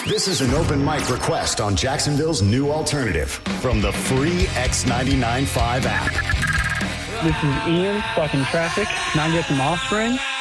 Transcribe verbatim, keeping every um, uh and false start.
This is an open mic request on Jacksonville's new alternative from the free X ninety-nine point five app. This is Ian stuck in traffic. Can I get some Offspring?